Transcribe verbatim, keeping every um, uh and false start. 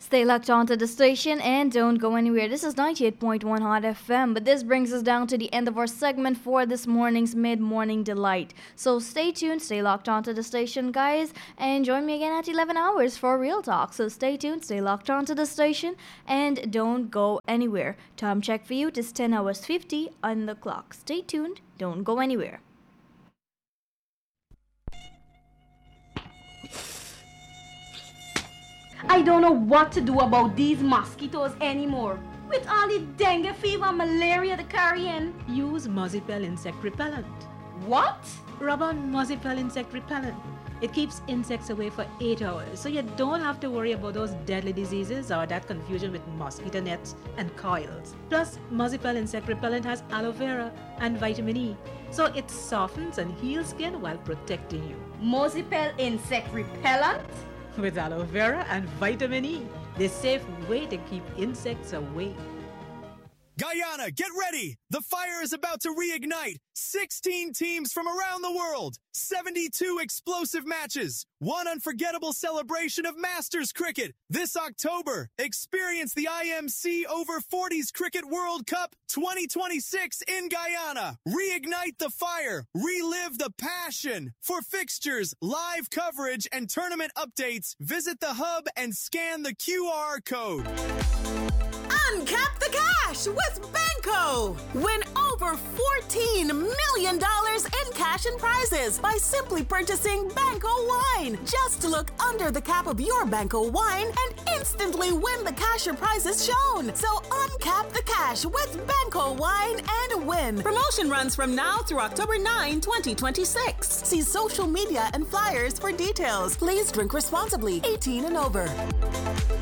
Stay locked onto the station and don't go anywhere. This is ninety-eight point one Hot F M, but this brings us down to the end of our segment for this morning's Mid-Morning Delight. So stay tuned, stay locked onto the station, guys, and join me again at eleven hours for Real Talk. So stay tuned, stay locked onto the station, and don't go anywhere. Time check for you, it is ten hours fifty on the clock. Stay tuned, don't go anywhere. I don't know what to do about these mosquitoes anymore. With all the dengue fever and malaria they're carrying. Use Mozipel insect repellent. What? Rub on Mozipel insect repellent. It keeps insects away for eight hours, so you don't have to worry about those deadly diseases or that confusion with mosquito nets and coils. Plus, Mozipel insect repellent has aloe vera and vitamin E, so it softens and heals skin while protecting you. Mozipel insect repellent? With aloe vera and vitamin E, the safe way to keep insects away. Guyana, get ready! The fire is about to reignite. sixteen teams from around the world. seventy-two explosive matches. One unforgettable celebration of Masters cricket. This October, experience the I M C Over forties Cricket World Cup twenty twenty-six in Guyana. Reignite the fire. Relive the passion. For fixtures, live coverage, and tournament updates, visit the hub and scan the Q R code. Uncap the cash with Banco. Win over fourteen million dollars in cash and prizes by simply purchasing Banco wine. Just look under the cap of your Banco wine and instantly win the cash or prizes shown. So uncap the cash with Banco wine and win. Promotion runs from now through October ninth, twenty twenty-six. See social media and flyers for details. Please drink responsibly. eighteen and over.